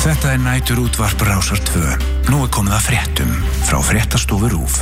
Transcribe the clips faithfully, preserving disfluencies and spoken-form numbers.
Þetta er nætur útvarp Rásar tvö. Nú er komið að fréttum frá fréttastofu RÚV.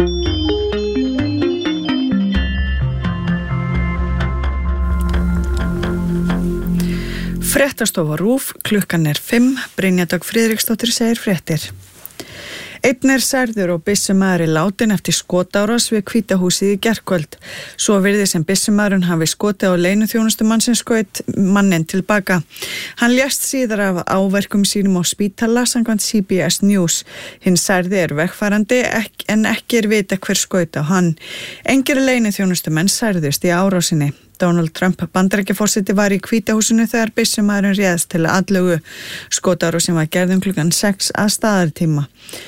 Fréttastofa RÚV, klukkan er fimm, Brynja Dögg Friðriksdóttir segir fréttir. Einn er særður og byssumaður er látinn eftir skotárás við Hvíta húsið í gærkvöld. Svo virðist sem byssumaðurinn hafi skotið á leyniþjónustumann sem skaut manninn tilbaka. Hann lést síðar af áverkum sínum á spítala samkvæmt C B S News. Hinn særði er vegfarandi en ekki er vita hver skaut á hann. Engir leyniþjónustumenn særðust í árásinni. Donald Trump Bandaríkjaforseti var í Hvíta húsinu þegar byssumaðurinn réðst til atlögu. Skotárásin var gerð um klukkan sex að staðartíma.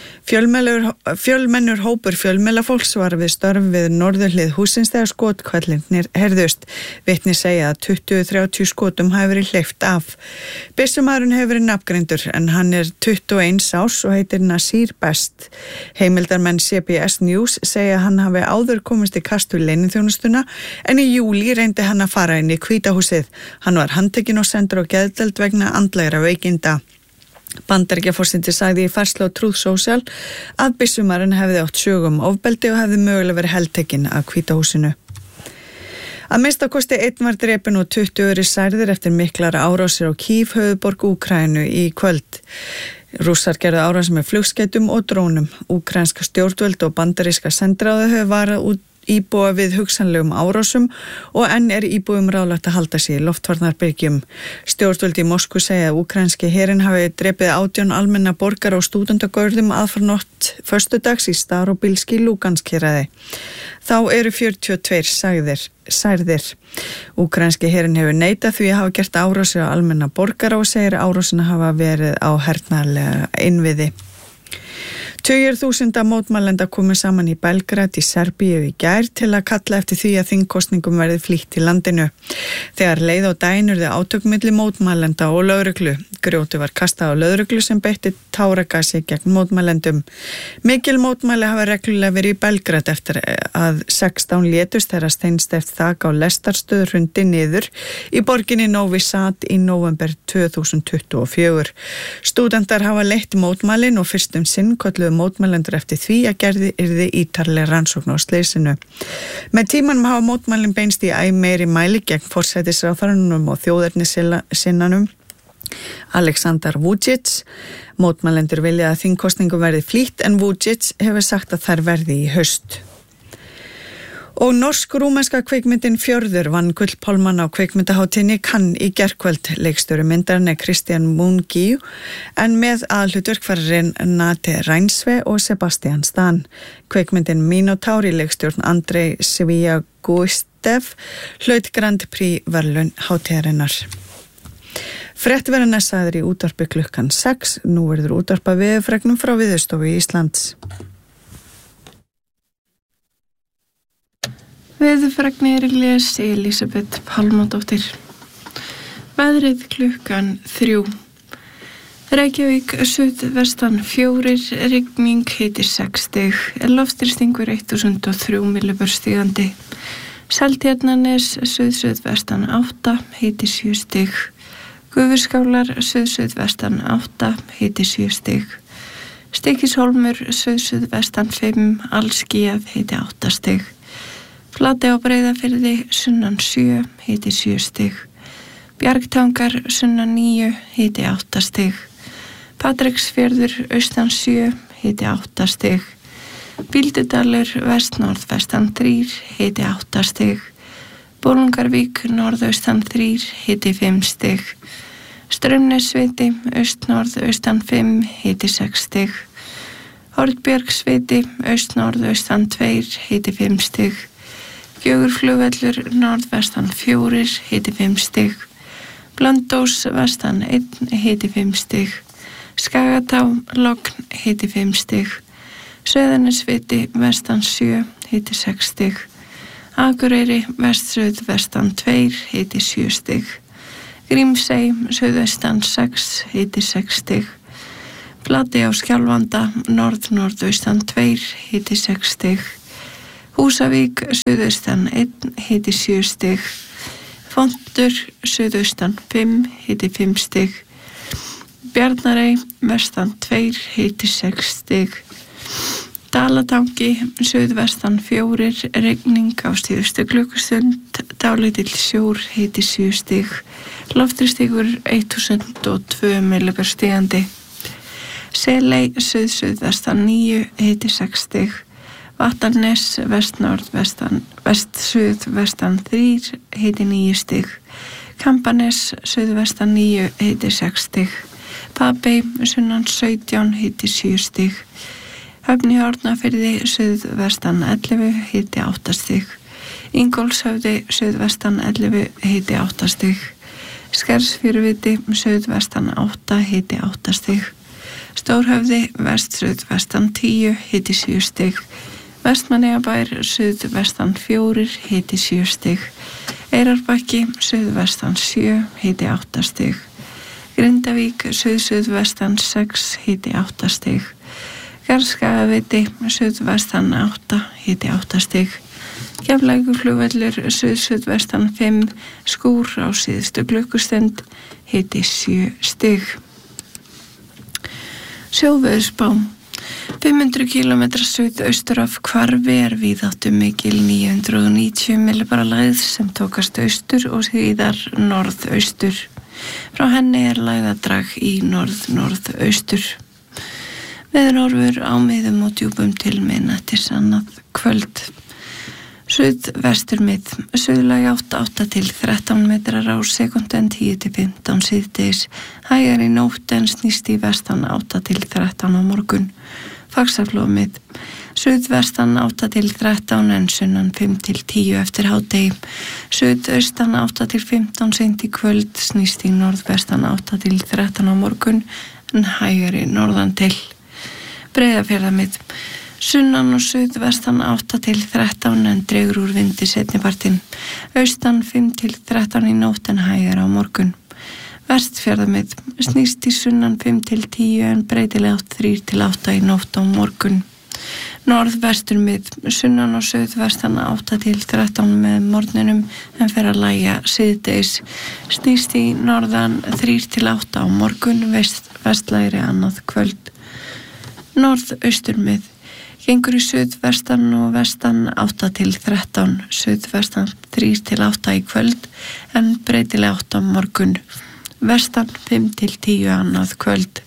Fjölmennur hópur fjölmiðlafólks var við störf við norðurhlið hússins þegar skotkvellinir herðust. Vitni segja að tuttugu til þrjátíu skotum hafi verið hleypt af. Byssumaðurinn hefur verið nafngreindur en hann er tuttugu og eins árs og heitir Nasir Best. Heimildarmenn C B S News segja að hann hafi áður komist í kast við leyniþjónustuna en í júlí reyndi hann að fara inn í Hvíta húsið. Hann var handtekinn og sendur á geðdeild vegna andlegra veikinda. Bandaríkjaforseti sagði í færslu á Truth Social að byssumaðurinn hefði átt sögum ofbeldi og hefði mögulega verið heltekinn af Hvíta húsinu. Að minnsta kosti einn var drepinn og tuttugu eru særðir eftir miklar árásir á Kýv, höfuðborg Úkraínu í kvöld. Rússar gerðu árás með flugskeytum og drónum. Úkraínska stjórnvöld og bandaríska sendiráðið hefur varað út íbúa við hugsanlegum árásum og enn er íbúum ráðlagt að halda sig í loftvarnarbyrgjum. Stjórnvöld í Moskvu segja að úkraínski herinn hafi drepið átján almenna borgara og stúdentagörðum aðfarnótt föstudags í Starobilski Lugansk-héraði. Þá eru fjörutíu og tveir sagðir, særðir. Úkraínski herinn hefur neitað því að hafa gert árásir á almenna borgara og segir árásina hafa verið á hernaðarlega innviði. Tugir þúsunda mótmælenda komu saman í Belgrad í Serbíu í gær til að kalla eftir því að þingkosningum verði flýtt í landinu. Þegar leið á daginn urðu átök milli mótmælenda og lögreglu. Grjóti var kastað á lögreglu sem beitti táragasi gegn mótmælendum. Mikil mótmæli hafa reglulega verið í Belgrad eftir að sextán létust þegar steinsteypt þak á lestarstöð hrundi niður í borginni Novi Sad í nóvember tvö þúsund tuttugu og fjögur. Stúdentar hafa leitt mótmælin og fyrst um sinn kölluðu mótmælendur eftir því að gerði yrði ítarleg rannsókn á slysinu. Með tímanum hafa mótmælin beinst í æ meiri mæli gegn forsætisráðherranum og þjóðernisinnanum Aleksandar Vučić. Mótmælendur vilja að þingkosningum verði flýtt en Vučić hefur sagt að þær verði í haust. Og norsk-rúmenska kvikmyndin Fjörður vann gullpálmann á kvikmyndahátíðinni í Cannes í gærkvöld. Leikstjóri myndarinnar er Christian Mungiu en með aðalhlutverk var Nate Reinsve og Sebastian Stan. Kvikmyndin Minotaur í leikstjórn Andrei Sviagustev hlaut Grand Prix verðlaun hátíðarinnar. Frétt verða næstaður í útvarpi klukkan sex. Nú verður útvarpa veðurfregnum frá Veðurstofu Íslands. Veðurfregnir lesi Elisabeth Pálmadóttir. Veðrið klukkan þrjú. Reykjavík suðvestan fjórir, rigning hiti sex stig, loftþrýstingur þúsund og þrjú millibarstigandi. Seltjarnarnes suð-suðvestan átta, hiti sjö stig. Gufuskálar suð-suðvestan átta, hiti sjö stig. Stykkishólmur suð-suðvestan fimm, allskýjað, hiti átta stig. Flatey á Breiðafirði sunnan sjö, hiti sjö stig. Bjargtangar sunnan níu, hiti átta stig. Patreksfjörður austan sjö, hiti átta stig. Bíldudalur vest-norðvestan þrír, hiti átta stig. Bolungarvík norðaustan þrír, hiti fimm stig. Straumnesviti aust-norðaustan fimm, hiti sex stig. Hornbjargsviti aust-norðaustan tveir, hiti fimm stig. Gjögurflugvellur norðvestan fjórir, hiti fimm stig. Blöndós vestan einn, hiti fimm stig. Skagatá, logn, hiti fimm stig. Sauðanesviti vestan sjö, hiti sex stig. Akureyri vestsauð vestan tveir, hiti sjö stig. Grímsey sauðaustan sex, hiti sex stig. Flatey á Skjálfanda norð-norðaustan tveir, hiti sex stig. Húsavík suðaustan einn, hiti sjö stig. Fontur suðaustan fimm, hiti fimm stig. Bjarnarey, vestan tveir, hiti sex stig. Dalatangi, suðvestan fjórir, rigning á síðustu klukkustund, dálítill sjór, hiti sjö stig. Loftrýstingur þúsund og tvö millimetrar stigandi. Seley, suð-suðvestan níu, hiti sex stig. Vattarnes, vest-norðvestan, vest-suðvestan þrír, hiti níu stig. Kambanes, suðvestan níu, hiti sex stig. Papey, sunnan sautján, hiti sjö stig. Höfn í Hornafirði, suðvestan ellefu, hiti átta stig. Ingólfshöfði, suðvestan ellefu, hiti átta stig. Skersfjöruviti, suðvestan átta, hiti átta stig. Stórhöfði, vest-suðvestan tíu, hiti sjö stig. Vestmannaeyjabær, suðvestan fjórir, hiti sjö stig. Eyrarbakki, suðvestan sjö, hiti átta stig. Grindavík, suð-suðvestan sex, hiti átta stig. Garðskagaviti, suðvestan átta, hiti átta stig. Keflavíkurflugvöllur, suð-suðvestan fimm, skúr á síðustu klukkustund, hiti sjö stig. Sjóveðurspá. fimm hundruð kílómetra suðaustur af Hvarfi er víðáttu mikil níu hundruð níutíu millibara lægð sem tókast austur og síðar norðaustur. Frá henni er lægðadrag í norð-norðaustur. Veðurhorfur á miðum og djúpum til miðnættis annað kvöld. Suðvestur mið, suðlæg átta átta til þrettán metrar á sekundu en tíu til fimmtán síðdegis. Hægari nótt en snýst í vestan átta til þrettán á morgun. Faxaflóð mið, suðvestan átta til þrettán en sunnan fimm til tíu eftir hádegi. Suðaustan átta til fimmtán seint í kvöld, snýst í norðvestan átta til þrettán á morgun en hægari norðan til. Breiðafjarðarmið, sunnan og suðvestan átta til þrettán en dregur úr vindi seinnipartinn. Austan fimm til þrettán í nótt en hægari á morgun. Vestfjarðarmið, snýst í sunnan fimm til tíu en breytilega átt þrír til átta í nótt á morgun. Norðvesturmið, sunnan og suðvestan átta til þrettán með morgninum en fer að lægja síðdegis. Snýst í norðan þrír til átta á morgun, vest, vestlægri annað kvöld. Norðausturmið, gengur í suðvestan og vestan átta til þrettán, suðvestan þrír til átta í kvöld en breytilega átta á morgun. Vestan fimm til tíu annað kvöld.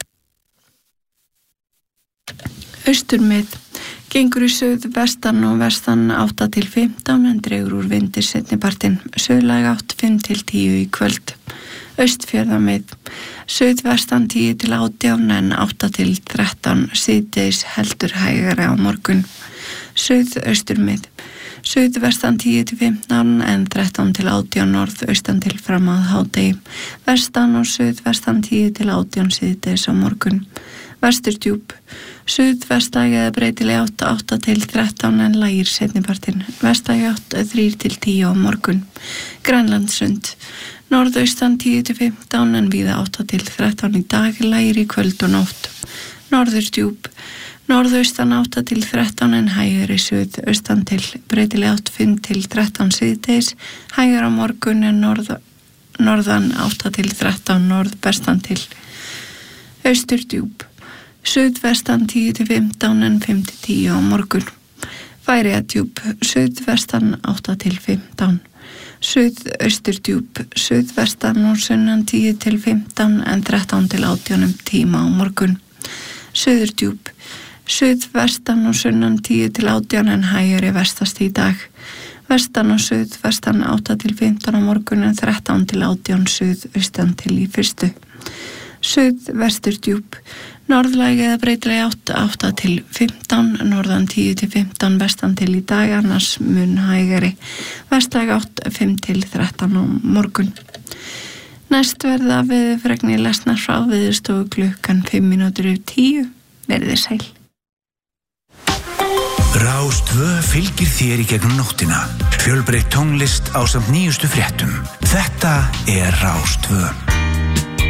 Austurmið, gengur í suðvestan og vestan átta til fimmtán en dregur úr vindi seinnipartinn, suðlæg átt fimm til tíu í kvöld. Austfjarðarmið, suðvestan tíu til átján en átta til þrettán, síðdegis heldur hægari á morgun. Suðausturmið, suðvestan tíu til fimmtán en þrettán til átján norðaustan til fram að hádegi. Vestan og suðvestan tíu til átján síðdegis á morgun. Vesturdjúp, suðvestlæg eða breytileg átta átta til þrettán en lægir seinnipartinn. Vestlæg átta þrír til tíu á morgun. Grænlandssund, norðaustan tíu til fimmtán en víða átta til þrettán í dag, lægir í kvöld og nótt. Norðurdjúp, norðaustan átta til þrettán en hægari suðaustan til, breytileg átta fimm til þrettán síðdegis, hægari á morgun en norð, norðan átta til þrettán norðvestan til. Austurdjúp, suðvestan tíu til fimmtán en fimm til tíu á morgun. Færeyjadjúp, suðvestan átta til fimmtán. Suðausturdjúp, suðvestan og sunnan tíu til fimmtán en þrettán til átján tíma á morgun. Suðurdjúp, suðvestan og sunnan tíu til átján en hægari vestast í dag. Vestan og suðvestan átta til fimmtán á morgun en þrettán til átján suðaustan til í fyrstu. Suðvesturdjúp, norðlæg eða breytileg átta átta til fimmtán, norðan tíu til fimmtán, vestan til í dag, annars mun hægari. Vestlæg átta fimm til þrettán á morgun. Næst verða veðurfregnir lesnar frá Veðurstofu klukkan fimm mínútur yfir tíu. Verið sæl. Rás tvö fylgir þér í gegnum nóttina. Fjölbreytt tónlist ásamt nýjustu fréttum. Þetta er Rás tvö.